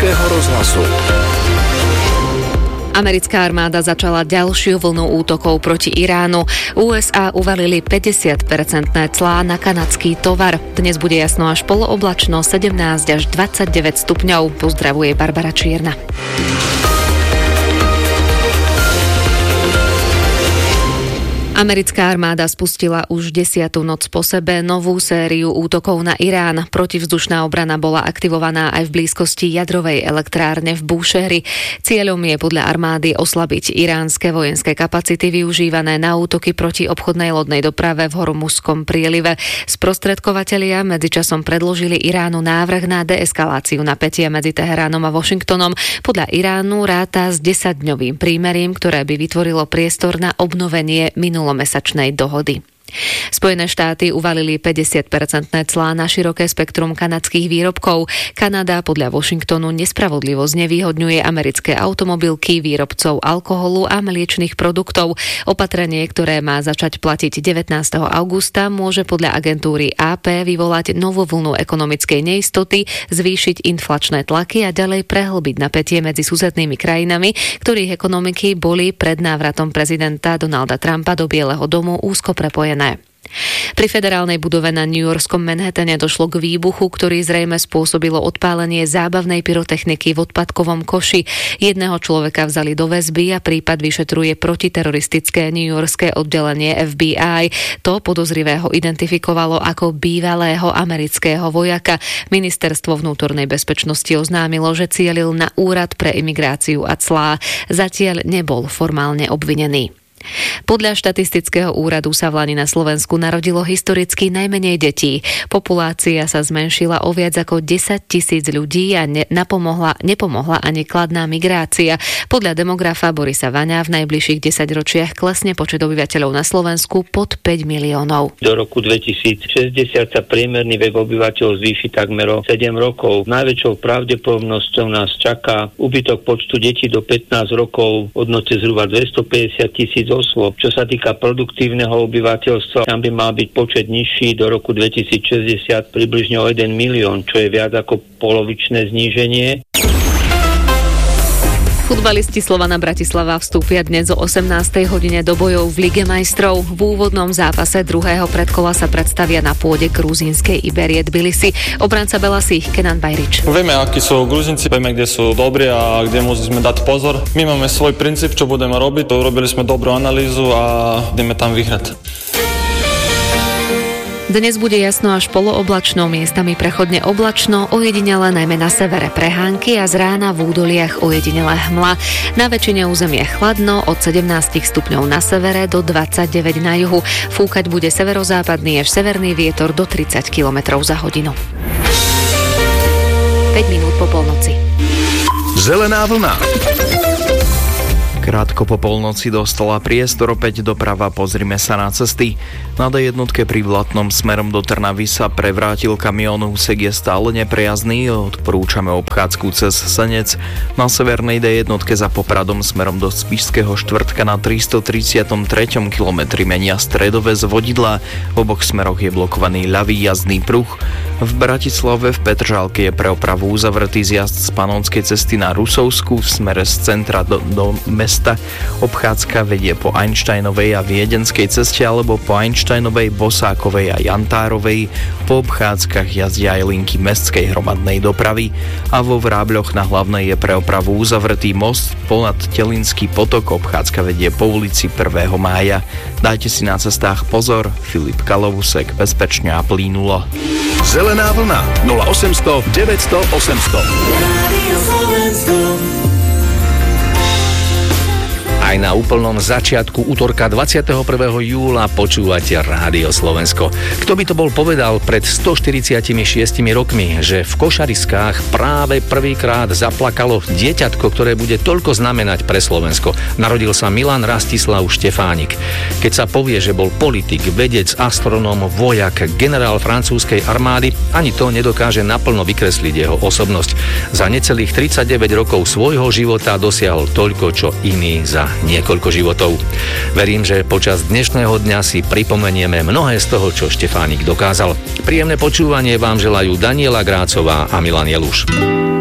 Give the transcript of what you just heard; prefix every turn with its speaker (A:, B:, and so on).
A: Slovenského rozhlasu.
B: Americká armáda začala ďalšiu vlnu útokov proti Iránu. USA uvalili 50% clá na kanadský tovar. Dnes bude jasno až polooblačno, 17 až 29 stupňov. Pozdravuje Barbara Čierna. Americká armáda spustila už 10. noc po sebe novú sériu útokov na Irán. Protivzdušná obrana bola aktivovaná aj v blízkosti jadrovej elektrárne v Búšehri. Cieľom je podľa armády oslabiť iránske vojenské kapacity využívané na útoky proti obchodnej lodnej doprave v Hormuzskom prielive. Sprostredkovatelia medzičasom predložili Iránu návrh na deeskaláciu napätia medzi Teheránom a Washingtonom. Podľa Iránu ráta s 10-dňovým prímerím, ktoré by vytvorilo priestor na obnovenie minulomesačnej dohody. Spojené štáty uvalili 50% clá na široké spektrum kanadských výrobkov. Kanada podľa Washingtonu nespravodlivo znevýhodňuje americké automobilky, výrobcov alkoholu a mliečnych produktov. Opatrenie, ktoré má začať platiť 19. augusta, môže podľa agentúry AP vyvolať novú vlnu ekonomickej neistoty, zvýšiť inflačné tlaky a ďalej prehlbiť napätie medzi susednými krajinami, ktorých ekonomiky boli pred návratom prezidenta Donalda Trumpa do Bieleho domu úzko prepojené. Pri federálnej budove na newyorskom Manhattane došlo k výbuchu, ktorý zrejme spôsobilo odpálenie zábavnej pyrotechniky v odpadkovom koši. Jedného človeka vzali do väzby a prípad vyšetruje protiteroristické newyorské oddelenie FBI. To podozrivého identifikovalo ako bývalého amerického vojaka. Ministerstvo vnútornej bezpečnosti oznámilo, že cielil na úrad pre imigráciu a clá. Zatiaľ nebol formálne obvinený. Podľa štatistického úradu sa v lani na Slovensku narodilo historicky najmenej detí. Populácia sa zmenšila o viac ako 10 000 ľudí a nepomohla ani kladná migrácia. Podľa demografa Borisa Vaňa v najbližších 10 ročiach klesne počet obyvateľov na Slovensku pod 5 miliónov.
C: Do roku 2060 sa priemerný vek obyvateľov zvýši takmer o 7 rokov. Najväčšou pravdepodobnosťou nás čaká úbytok počtu detí do 15 rokov v hodnote zhruba 250 000 osôb. Čo sa týka produktívneho obyvateľstva, tam by mal byť počet nižší do roku 2060 približne o 1 milión, čo je viac ako polovičné zníženie.
B: Futbalisti Slovana Bratislava vstúpia dnes o 18. hodine do bojov v Lige majstrov. V úvodnom zápase druhého predkola sa predstavia na pôde gruzínskej Iberie Tbilisi. Obranca Belasích Kenan Bajrič.
D: Vieme, akí sú Gruzinci, vieme, kde sú dobrí a kde musíme dať pozor. My máme svoj princíp, čo budeme robiť. Urobili sme dobrú analýzu a ideme tam vyhrať.
B: Dnes bude jasno až polooblačno, miestami prechodne oblačno, ojedinele najmä na severe prehánky a z rána v údoliach ojedinele hmla. Na väčšine územie chladno, od 17 stupňov na severe do 29 na juhu. Fúkať bude severozápadný až severný vietor do 30 km za hodinu. 5 minút po polnoci.
A: Zelená vlna.
E: Krátko po polnoci dostala priestor opäť doprava, pozrime sa na cesty. Na D1 pri Blatnom smerom do Trnavy sa prevrátil kamión, úsek je stále neprejazdný, odporúčame obchádzku cez Senec. Na severnej D1 za Popradom smerom do Spišského Štvrtka na 333. kilometri menia stredové z vodidla, v oboch smeroch je blokovaný ľavý jazdný pruh. V Bratislave v Petržalke je pre opravu uzavretý zjazd z Panonskej cesty na Rusovsku v smere z centra do mesta. Obchádzka vedie po Einsteinovej a Viedenskej ceste alebo po Einsteinovej, Bosákovej a Jantárovej. Po obchádzkach jazdia aj linky mestskej hromadnej dopravy a vo Vrábľoch na Hlavnej je pre opravu uzavretý most ponad Telinský potok. Obchádzka vedie po ulici 1. mája. Dajte si na cestách pozor. Filip Kalovusek, bezpečne a plynulo.
A: Zelená vlna 0800 900 800.
F: Aj na úplnom začiatku útorka 21. júla počúvate Rádio Slovensko. Kto by to bol povedal pred 146 rokmi, že v Košariskách práve prvýkrát zaplakalo dieťatko, ktoré bude toľko znamenať pre Slovensko. Narodil sa Milan Rastislav Štefánik. Keď sa povie, že bol politik, vedec, astronóm, vojak, generál francúzskej armády, ani to nedokáže naplno vykresliť jeho osobnosť. Za necelých 39 rokov svojho života dosiahol toľko, čo iný za niekoľko životov. Verím, že počas dnešného dňa si pripomenieme mnohé z toho, čo Štefánik dokázal. Príjemné počúvanie vám želajú Daniela Grácová a Milan Jeluš.